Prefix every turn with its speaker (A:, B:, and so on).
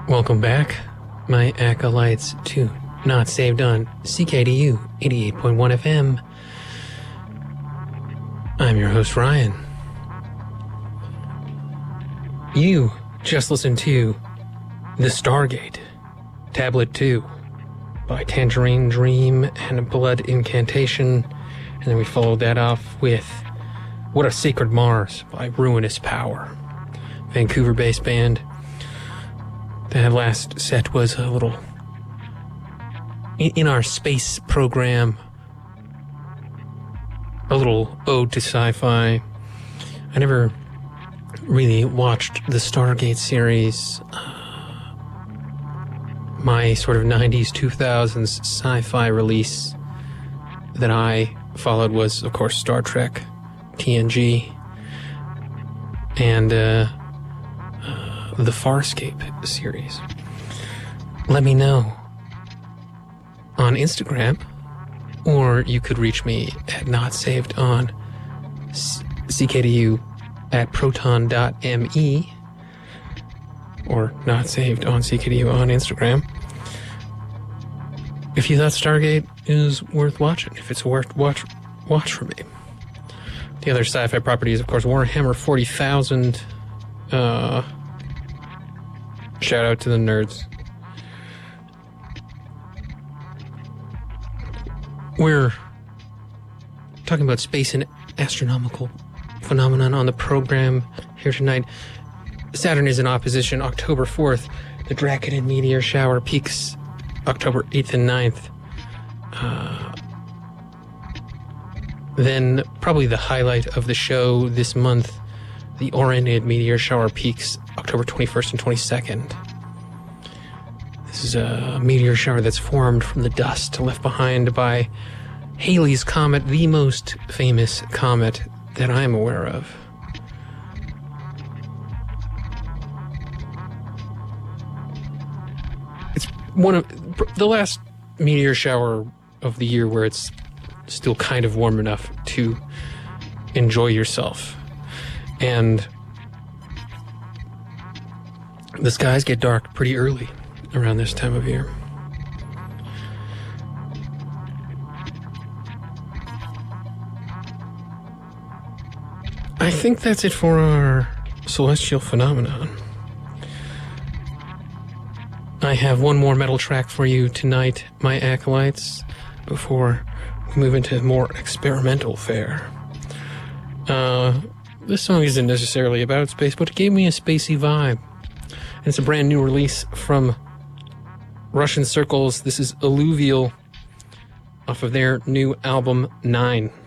A: Welcome back, my acolytes, to Not Saved on CKDU 88.1 FM. I'm your host, Ryan. You just listened to The Stargate, Tablet 2 by Tangerine Dream and Blood Incantation, and then we followed that off with What a Sacred Mars by Ruinous Power, Vancouver-based band. That last set was a little in our space program, a little ode to sci-fi. I never really watched the Stargate series. My sort of 90s, 2000s sci-fi release that I followed was, of course, Star Trek, TNG, and the Farscape series. Let me know on Instagram, or you could reach me at Not Saved on CKDU at proton.me, or Not Saved on CKDU on Instagram. If you thought Stargate is worth watching, if it's worth watch for me. The other sci-fi properties, of course, Warhammer 40,000. Shout out to the nerds. We're talking about space and astronomical phenomenon on the program here tonight. Saturn is in opposition October 4th. The Draconin meteor shower peaks October 8th and 9th. Then, probably the highlight of the show this month, the Oranid meteor shower peaks October 21st and 22nd. This is a meteor shower that's formed from the dust left behind by Halley's Comet, the most famous comet that I'm aware of. It's one of the last meteor shower of the year where it's still kind of warm enough to enjoy yourself. And the skies get dark pretty early around this time of year. I think that's it for our celestial phenomenon. I have one more metal track for you tonight, my acolytes, before we move into more experimental fare. This song isn't necessarily about space, but it gave me a spacey vibe. And it's a brand new release from Russian Circles. This is Alluvial off of their new album 9.